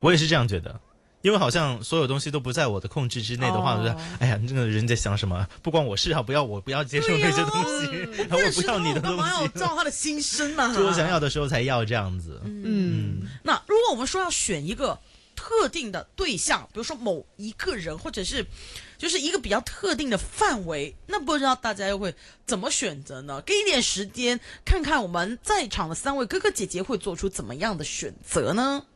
我也是这样觉得。因为好像所有东西都不在我的控制之内的话，我觉得，哎呀，这个人在想什么，不关我事啊！我不要接受那些东西，然后我不要你的东西， 要照他的心声啊！ 就我想要的时候才要这样子。 那如果我们说要选一个特定的对象，比如说某一个人，或者是就是一个比较特定的范围，那不知道大家又会怎么选择呢？给一点时间，看看我们在场的3位哥哥姐姐会做出怎么样的选择呢？